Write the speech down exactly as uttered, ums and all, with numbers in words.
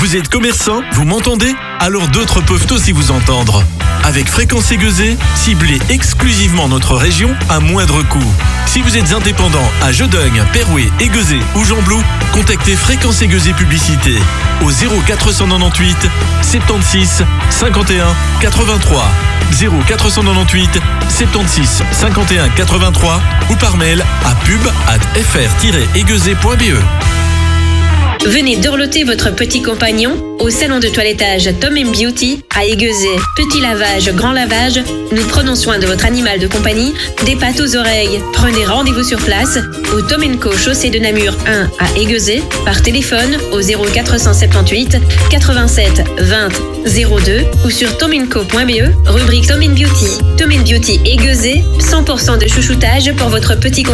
Vous êtes commerçant? Vous m'entendez? Alors d'autres peuvent aussi vous entendre. Avec Fréquence Aiguezé, ciblez exclusivement notre région à moindre coût. Si vous êtes indépendant à Jodogne, Perouet, Aiguezé ou Jamblou, contactez Fréquence Aiguezé Publicité au zéro quatre cent quatre-vingt-dix-huit soixante-seize cinquante et un quatre-vingt-trois, zéro quatre cent quatre-vingt-dix-huit soixante-seize cinquante et un quatre-vingt-trois ou par mail à pub arobase f r tiret aiguezé point b e. Venez dorloter votre petit compagnon au salon de toilettage Tom and Beauty à Aiguezé. Petit lavage, grand lavage, nous prenons soin de votre animal de compagnie, des pattes aux oreilles. Prenez rendez-vous sur place au Tom and Co chaussée de Namur un à Aiguezé par téléphone au zéro quatre cent soixante-dix-huit quatre-vingt-sept vingt zéro deux ou sur tom and co point b e, rubrique Tom and Beauty. Tom and Beauty Aiguezé, cent pour cent de chouchoutage pour votre petit compagnon.